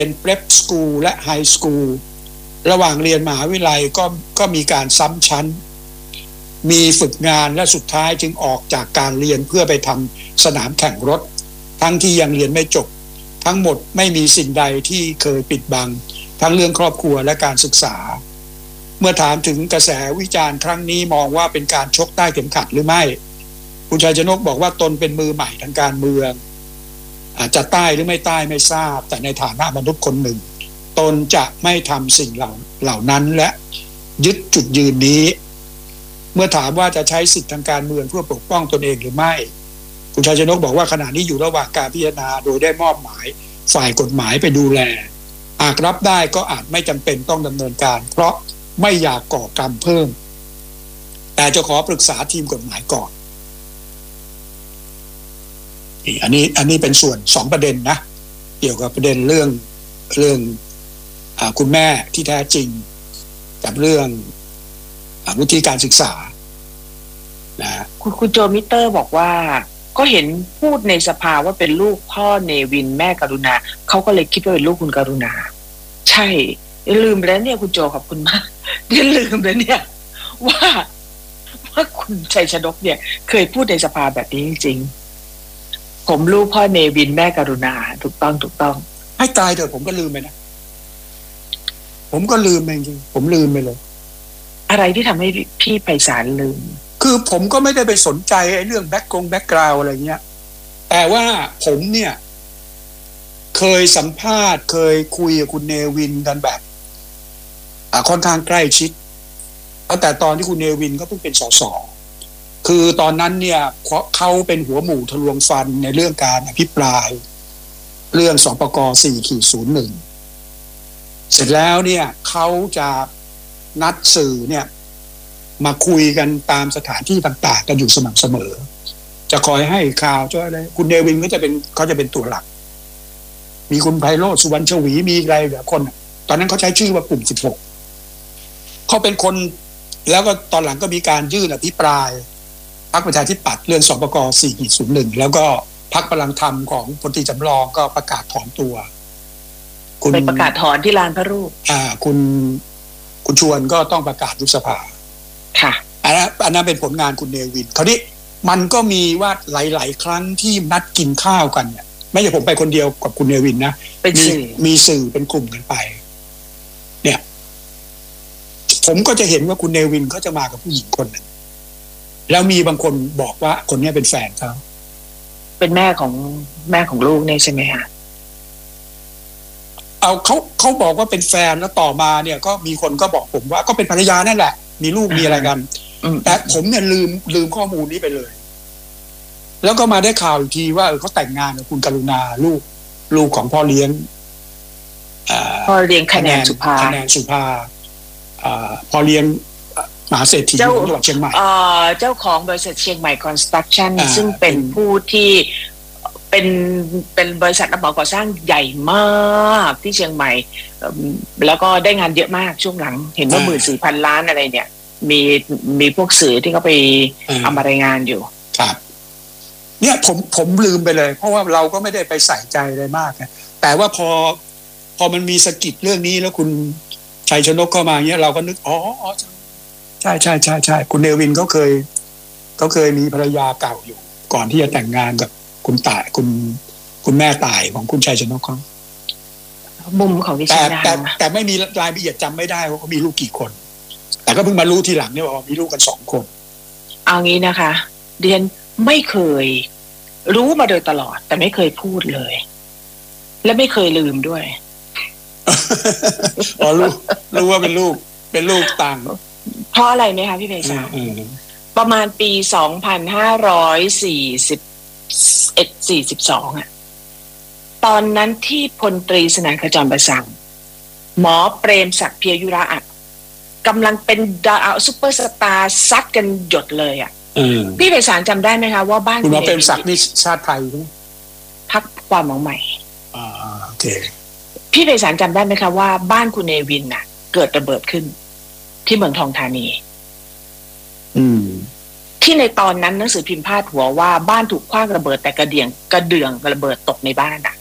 เป็นเพรพสคูลและไฮสคูลระหว่างเรียนมหาวิทยาลัยก็มีการซ้ำชั้นมีฝึกงานและสุดท้ายจึงออกจากการเรียนเพื่อไปทำสนามแข่งรถทั้งที่ยังเรียนไม่จบทั้งหมดไม่มีสิ่งใดที่เคยปิดบังทั้งเรื่องครอบครัวและการศึกษาเมื่อถามถึงกระแสวิจารณ์ครั้งนี้มองว่าเป็นการชกใต้เข็มขัดหรือไม่คุณชัยชนกบอกว่าตนเป็นมือใหม่ทางการเมืองอาจจะใต้หรือไม่ใต้ไม่ทราบแต่ในฐานะมนุษย์คนหนึ่งตนจะไม่ทำสิ่งเหล่านั้นและยึดจุดยืนนี้เมื่อถามว่าจะใช้สิทธิทางการเมืองเพื่อปกป้องตนเองหรือไม่คุณชัยชนกบอกว่าขณะนี้อยู่ระหว่างการพิจารณาโดยได้มอบหมายฝ่ายกฎหมายไปดูแลหากรับได้ก็อาจไม่จำเป็นต้องดำเนินการเพราะไม่อยากก่อกรรมเพิ่มแต่จะขอปรึกษาทีมกฎหมายก่อนอันนี้เป็นส่วน2ประเด็นนะเกี่ยวกับประเด็นเรื่องคุณแม่ที่แท้จริงกับเรื่องวุฒิการศึกษานะคุณโจมิเตอร์บอกว่าก็เห็นพูดในสภาว่าเป็นลูกพ่อเนวินแม่กรุณาเขาก็เลยคิดว่าเป็นลูกคุณกรุณาใช่ลืมไปแล้วเนี่ยคุณโจขอบคุณมากลืมแล้วเนี่ยว่าคุณชัยชนกเนี่ยเคยพูดในสภาแบบนี้จริงๆผมลูกพ่อเนวินแม่กรุณาถูกต้องให้ตายเถอะผมก็ลืมไปนะผมก็ลืมจริงผมลืมไปเลยอะไรที่ทำให้พี่ไพศาลลืมคือผมก็ไม่ได้ไปสนใจไอ้เรื่องแบ็คกราวด์อะไรเงี้ยแต่ว่าผมเนี่ยเคยสัมภาษณ์เคยคุยกับคุณเนวินกันแบบค่อนข้างใกล้ชิดตั้งแต่ตอนที่คุณเนวินก็เพิ่งเป็นสสคือตอนนั้นเนี่ยเขาเป็นหัวหมู่ทะลวงฟันในเรื่องการอภิปรายเรื่องสปก.4-01เสร็จแล้วเนี่ยเขาจะนัดสื่อเนี่ยมาคุยกันตามสถานที่ต่างๆกันอยู่สม่ำเสมอจะคอยให้ข่าวจะอะไรคุณเนวินเขาจะเป็นตัวหลักมีคุณไพโรจน์สุวรรณชวีมีอะไรแบบคนตอนนั้นเขาใช้ชื่อว่ากลุ่ม16เขาเป็นคนแล้วก็ตอนหลังก็มีการยื่นอภิปรายพรรคประชาธิปัตย์เรื่องสปก.4-01แล้วก็พรรคพลังธรรมของพลตรีจำลองก็ประกาศถอนตัวไปประกาศถอนที่ลานพระรูปคุณชวนก็ต้องประกาศยุบสภาค่ะอันนั้นเป็นผลงานคุณเนวินคราวนี้มันก็มีว่าหลายๆครั้งที่นัดกินข้าวกันเนี่ยไม่ใช่ผมไปคนเดียวกับคุณเนวินนะมีสื่อเป็นกลุ่มกันไปเนี่ยผมก็จะเห็นว่าคุณเนวินเขาจะมากับผู้หญิงคนหนึ่งแล้วมีบางคนบอกว่าคนนี้เป็นแฟนเขาเป็นแม่ของลูกเนี่ยใช่ไหมฮะเขาบอกว่าเป็นแฟนแล้วต่อมาเนี่ยก็มีคนก็บอกผมว่าก็เป็นภรรยานั่นแหละมีลูกมีอะไรกันแต่ผมเนี่ยลืมข้อมูลนี้ไปเลยแล้วก็มาได้ข่าวอีกทีว่าเขาแต่งงานกับคุณกรุณาลูกของพ่อเลี้ยงคะแนนสุภาพ่อเลี้ยงมหาเศรษฐีจังหวัดเชียงใหม่เจ้าของบริษัทเชียงใหม่คอนสตรัคชั่นซึ่งเป็นผู้ที่เป็นบริษัทรับเหมาก่อสร้างใหญ่มากที่เชียงใหม่แล้วก็ได้งานเยอะมากช่วงหลังเห็นว่า 14,000 ล้านอะไรเนี่ยมีพวกสื่อที่เขาไปเอามารายงานอยู่ครับเนี่ยผมลืมไปเลยเพราะว่าเราก็ไม่ได้ไปใส่ใจอะไรมากนะแต่ว่าพอมันมีสะกิดเรื่องนี้แล้วคุณชัยชนกเข้ามาเงี้ยเราก็นึกอ๋อใช่คุณเนวินเขาเคยมีภรรยาเก่าอยู่ก่อนที่จะแต่งงานกับคุณต่ายคุณแม่ต่ายของคุณชัยชนกเขามุมของดิฉันแต่ไม่มีรายละเอียดจำไม่ได้ว่าเขามีลูกกี่คนแต่ก็เพิ่งมารู้ทีหลังเนี่ยว่ามีลูกกัน2 คนเอางี้นะคะดิฉันไม่เคยรู้มาโดยตลอดแต่ไม่เคยพูดเลยและไม่เคยลืมด้วยอ๋อรู้ว่าเป็นลูกต่างเพราะอะไรไหมคะพี่เมษาประมาณปี2542อ่ะตอนนั้นที่พลตรีสนั่นขจรประสังหมอเปรมศักดิ์เพียยุระอ่ะกำลังเป็นดาวซุปเปอร์สตาร์ซัดกันหยดเลยอ่ะพี่ไพศาลจำได้ไหมคะว่าบ้านคุณหมอเปรมศักดิ์นี่ชาติไทยใช่ไหมพรรคความหวังใหม่โอเคพี่ไพศาลจำได้ไหมคะว่าบ้านคุณเนวินน่ะเกิดระเบิดขึ้นที่เมืองทองธานีที่ในตอนนั้นหนังสือพิมพ์พาดหัวว่าบ้านถูกขว้างระเบิดแต่กระเดื่องระเบิดตกในบ้านอ่ะ